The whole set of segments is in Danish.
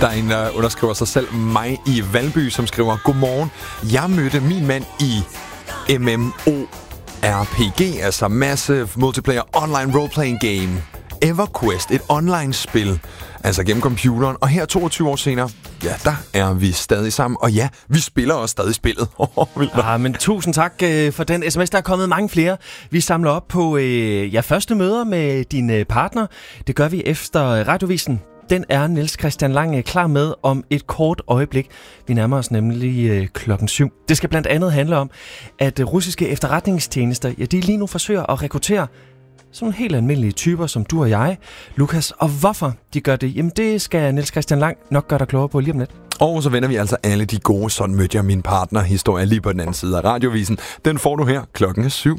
Der er en, der underskriver sig selv, mig i Valby, som skriver: Godmorgen, jeg mødte min mand i MMORPG, altså Massive Multiplayer Online Role-Playing Game. EverQuest, et online-spil, altså gennem computeren. Og her 22 år senere, ja, der er vi stadig sammen. Og ja, vi spiller også stadig spillet. Men tusind tak for den sms. Der er kommet mange flere. Vi samler op på første møder med din partner. Det gør vi efter radiovisen. Den er Niels Christian Lang klar med om et kort øjeblik. Vi nærmer os nemlig 7:00. Det skal blandt andet handle om, at russiske efterretningstjenester, ja, de lige nu forsøger at rekruttere sådan nogle helt almindelige typer som du og jeg, Lukas. Og hvorfor de gør det, jamen det skal Niels Christian Lang nok gøre dig klogere på lige om lidt. Og så vender vi altså alle de gode "sådan mødte jeg min partner" historier lige på den anden side af radiovisen. Den får du her 7:00.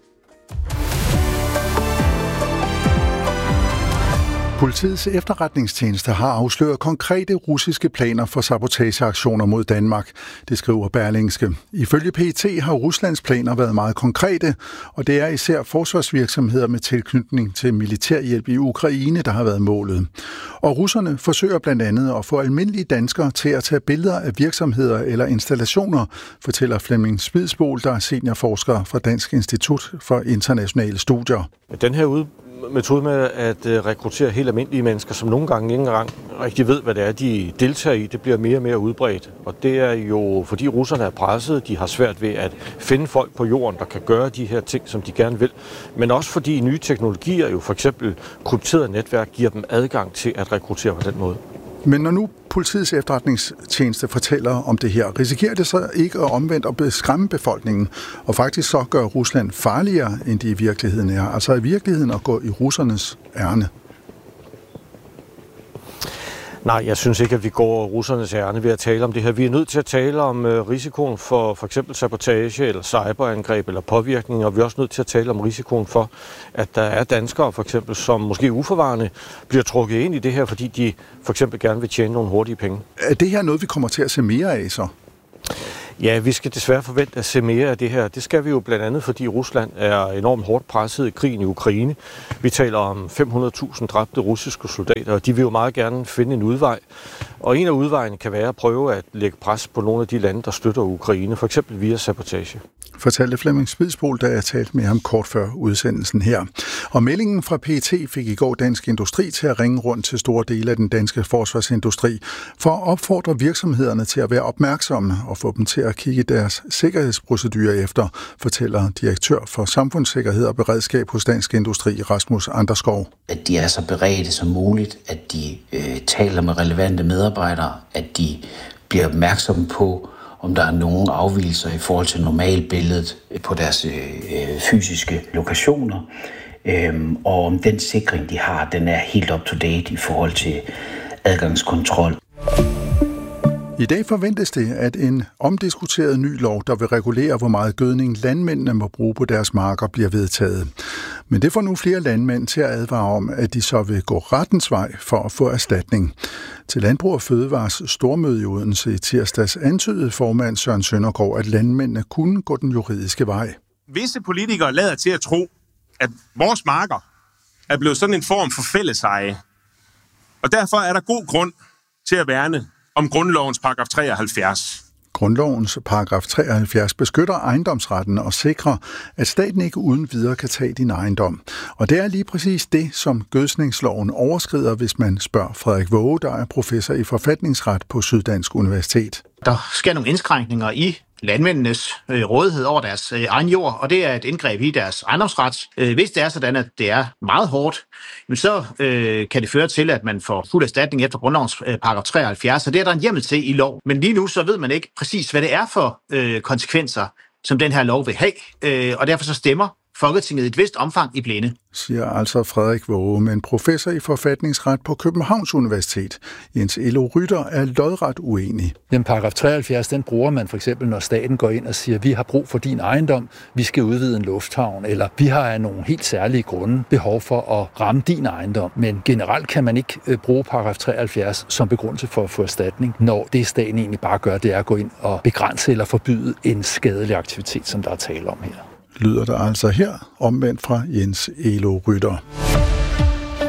Politiets efterretningstjeneste har afsløret konkrete russiske planer for sabotageaktioner mod Danmark, det skriver Berlingske. Ifølge PET har Ruslands planer været meget konkrete, og det er især forsvarsvirksomheder med tilknytning til militærhjælp i Ukraine, der har været målet. Og russerne forsøger blandt andet at få almindelige danskere til at tage billeder af virksomheder eller installationer, fortæller Flemming Spidsbol, der er seniorforsker fra Dansk Institut for Internationale Studier. Den her metode med at rekruttere helt almindelige mennesker, som nogle gange ikke engang rigtig ved, hvad det er, de deltager i, det bliver mere og mere udbredt. Og det er jo, fordi russerne er presset, de har svært ved at finde folk på jorden, der kan gøre de her ting, som de gerne vil. Men også fordi nye teknologier, jo for eksempel krypteret netværk, giver dem adgang til at rekruttere på den måde. Men når nu politiets efterretningstjeneste fortæller om det her, risikerer det så ikke at omvendt og beskræmme befolkningen, og faktisk så gøre Rusland farligere, end det i virkeligheden er? Altså i virkeligheden at gå i russernes ærne? Nej, jeg synes ikke, at vi går russernes ærne ved at tale om det her. Vi er nødt til at tale om risikoen for eksempel sabotage eller cyberangreb eller påvirkning, og vi er også nødt til at tale om risikoen for, at der er danskere for eksempel, som måske uforvarende bliver trukket ind i det her, fordi de for eksempel gerne vil tjene nogle hurtige penge. Er det her noget, vi kommer til at se mere af så? Ja, vi skal desværre forvente at se mere af det her. Det skal vi jo blandt andet, fordi Rusland er enormt hårdt presset i krigen i Ukraine. Vi taler om 500.000 dræbte russiske soldater, og de vil jo meget gerne finde en udvej. Og en af udvejene kan være at prøve at lægge pres på nogle af de lande, der støtter Ukraine, for eksempel via sabotage. Fortalte Flemming Spidsbol, da jeg talte med ham kort før udsendelsen her. Og meldingen fra PET fik i går Dansk Industri til at ringe rundt til store dele af den danske forsvarsindustri for at opfordre virksomhederne til at være opmærksomme og få dem til at kigge deres sikkerhedsprocedurer efter, fortæller direktør for samfundssikkerhed og beredskab hos Dansk Industri, Rasmus Anderskov. At de er så beredte som muligt, at de taler med relevante medarbejdere, at de bliver opmærksomme på, om der er nogen afvigelser i forhold til normalbilledet på deres fysiske lokationer, og om den sikring, de har, den er helt up to date i forhold til adgangskontrol. I dag forventes det, at en omdiskuteret ny lov, der vil regulere, hvor meget gødning landmændene må bruge på deres marker, bliver vedtaget. Men det får nu flere landmænd til at advare om, at de så vil gå rettens vej for at få erstatning. Til Landbrug og Fødevares stormøde i Odense i tirsdags antydede formand Søren Søndergaard, at landmændene kunne gå den juridiske vej. Visse politikere lader til at tro, at vores marker er blevet sådan en form for fælleseje. Og derfor er der god grund til at værne om grundlovens paragraf 73. Grundlovens paragraf 73 beskytter ejendomsretten og sikrer, at staten ikke uden videre kan tage din ejendom. Og det er lige præcis det, som gødsningsloven overskrider, hvis man spørger Frederik Våge, der er professor i forfatningsret på Syddansk Universitet. Der sker nogle indskrænkninger i landmændenes rådighed over deres egen jord, og det er et indgreb i deres ejendomsret. Hvis det er sådan, at det er meget hårdt, så kan det føre til, at man får fuld erstatning efter grundlovens paragraf 73, og det er der en hjemmel til i lov. Men lige nu så ved man ikke præcis, hvad det er for konsekvenser, som den her lov vil have, og derfor så stemmer Folketinget i et vist omfang i blinde. Siger altså Frederik Våge, men professor i forfatningsret på Københavns Universitet. Jens Elo Rytter er lodret uenig. Den paragraf 73, den bruger man for eksempel, når staten går ind og siger, vi har brug for din ejendom, vi skal udvide en lufthavn, eller vi har af nogle helt særlige grunde behov for at ramme din ejendom. Men generelt kan man ikke bruge paragraf 73 som begrundelse for at få erstatning, når det staten egentlig bare gør, det er at gå ind og begrænse eller forbyde en skadelig aktivitet, som der er tale om her. Lyder der altså her, omvendt fra Jens Elo Rytter.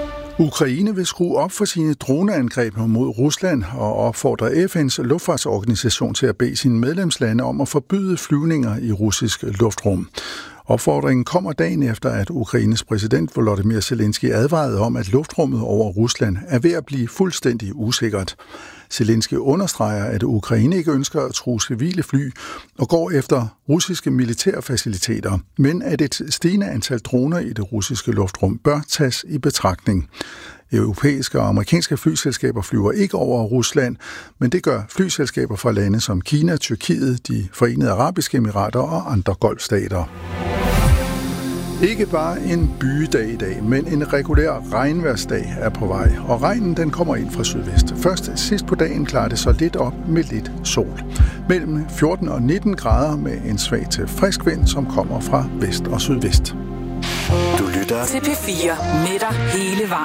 Ukraine vil skrue op for sine droneangreb mod Rusland og opfordrer FN's luftfartsorganisation til at bede sine medlemslande om at forbyde flyvninger i russisk luftrum. Opfordringen kommer dagen efter, at Ukraines præsident Volodymyr Zelensky advarede om, at luftrummet over Rusland er ved at blive fuldstændig usikkert. Zelensky understreger, at Ukraine ikke ønsker at true civile fly og går efter russiske militærfaciliteter, men at et stigende antal droner i det russiske luftrum bør tages i betragtning. Europæiske og amerikanske flyselskaber flyver ikke over Rusland, men det gør flyselskaber fra lande som Kina, Tyrkiet, de Forenede Arabiske Emirater og andre golfstater. Ikke bare en bygedag i dag, men en regulær regnværsdag er på vej, og regnen den kommer ind fra sydvest. Først sidst på dagen klarer det så lidt op med lidt sol. Mellem 14 og 19 grader med en svag til frisk vind, som kommer fra vest og sydvest. Du lytter til P4 med dig hele vejen.